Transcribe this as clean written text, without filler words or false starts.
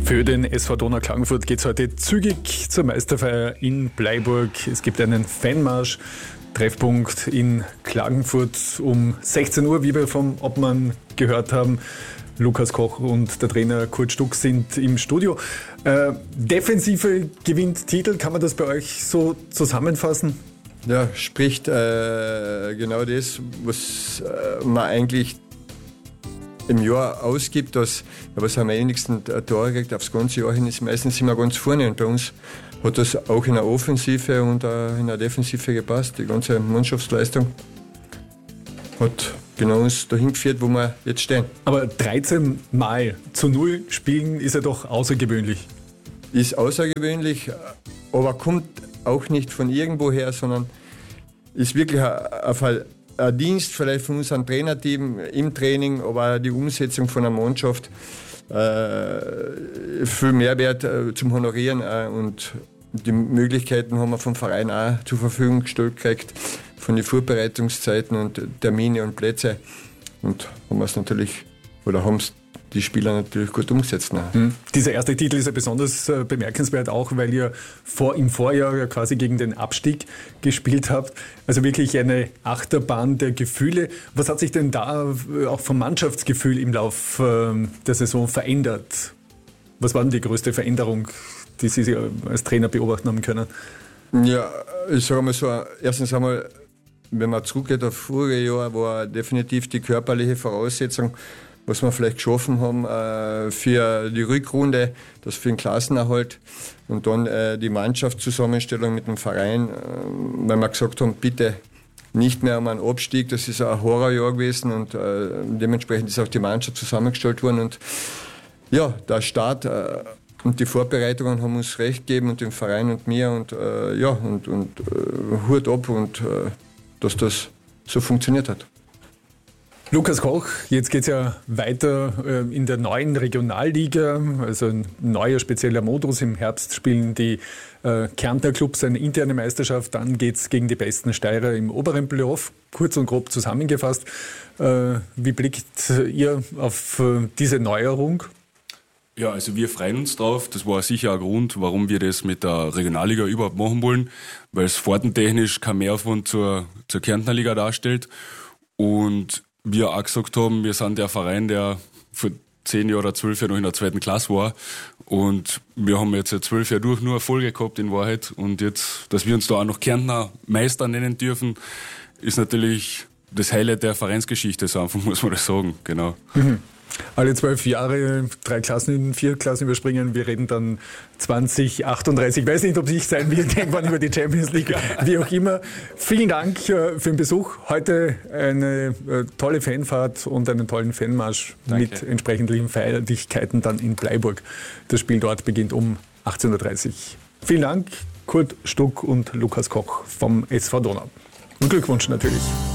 Für den SV Donau Klagenfurt geht es heute zügig zur Meisterfeier in Bleiburg. Es gibt einen Fanmarsch, Treffpunkt in Klagenfurt um 16 Uhr, wie wir vom Obmann gehört haben. Lukas Koch und der Trainer Kurt Stuck sind im Studio. Defensive gewinnt Titel, kann man das bei euch so zusammenfassen? Ja, spricht genau das, was man eigentlich im Jahr ausgibt, was am wenigsten Tore kriegt aufs ganze Jahr hin, ist meistens immer ganz vorne. Und bei uns hat das auch in der Offensive und in der Defensive gepasst. Die ganze Mannschaftsleistung hat genau uns dahin geführt, wo wir jetzt stehen. Aber 13 Mal zu 0 spielen ist ja doch außergewöhnlich. Ist außergewöhnlich, aber kommt auch nicht von irgendwoher, sondern ist wirklich ein Dienst vielleicht von unserem Trainerteam im Training, aber auch die Umsetzung von einer Mannschaft viel Mehrwert zum Honorieren und die Möglichkeiten haben wir vom Verein auch zur Verfügung gestellt gekriegt, von den Vorbereitungszeiten und Termine und Plätze, und haben es natürlich, oder haben es die Spieler natürlich gut umgesetzt. Dieser erste Titel ist ja besonders bemerkenswert, auch weil ihr im Vorjahr ja quasi gegen den Abstieg gespielt habt. Also wirklich eine Achterbahn der Gefühle. Was hat sich denn da auch vom Mannschaftsgefühl im Lauf der Saison verändert? Was war denn die größte Veränderung, die Sie als Trainer beobachten haben können? Ja, ich sage mal so, erstens einmal, wenn man zurückgeht auf vorige Jahr, war definitiv die körperliche Voraussetzung, was wir vielleicht geschaffen haben für die Rückrunde, das für den Klassenerhalt, und dann die Mannschaftszusammenstellung mit dem Verein, weil wir gesagt haben, bitte nicht mehr um einen Abstieg, das ist ein Horrorjahr gewesen, und dementsprechend ist auch die Mannschaft zusammengestellt worden, und ja, der Start und die Vorbereitungen haben uns recht gegeben, und dem Verein und mir, und Hut ab, und dass das so funktioniert hat. Lukas Koch, jetzt geht es ja weiter in der neuen Regionalliga, also ein neuer spezieller Modus. Im Herbst spielen die Kärntner Clubs eine interne Meisterschaft, dann geht es gegen die besten Steirer im oberen Playoff. Kurz und grob zusammengefasst, wie blickt ihr auf diese Neuerung? Ja, also wir freuen uns drauf. Das war sicher ein Grund, warum wir das mit der Regionalliga überhaupt machen wollen, weil es fahrtentechnisch kein Mehraufwand zur Kärntner Liga darstellt. Und wir auch gesagt haben, wir sind der Verein, der vor 10 Jahren oder 12 Jahren noch in der 2. Klasse war. Und wir haben jetzt 12 Jahre durch nur Erfolge gehabt in Wahrheit. Und jetzt, dass wir uns da auch noch Kärntner Meister nennen dürfen, ist natürlich das Highlight der Vereinsgeschichte, so einfach muss man das sagen, genau. Alle 12 Jahre 3 Klassen in 4 Klassen überspringen. Wir reden dann 2038. Ich weiß nicht, ob es sein wird, irgendwann über die Champions League, wie auch immer. Vielen Dank für den Besuch. Heute eine tolle Fanfahrt und einen tollen Fanmarsch. Danke. Mit entsprechenden Feierlichkeiten dann in Bleiburg. Das Spiel dort beginnt um 18.30 Uhr. Vielen Dank, Kurt Stuck und Lukas Koch vom SV Donau. Und Glückwunsch natürlich.